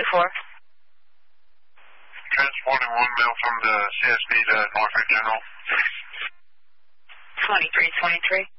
Transporting 1 male from the CSB to Norfolk General. 2323.